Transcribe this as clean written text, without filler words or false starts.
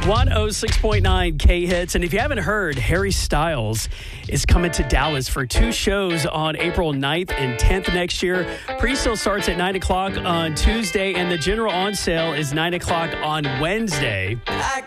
106.9 K-Hits. And if you haven't heard, Harry Styles is coming to Dallas for 2 shows on April 9th and 10th next year. Pre-sale starts at 9 o'clock on Tuesday, and the general on sale is 9 o'clock on Wednesday.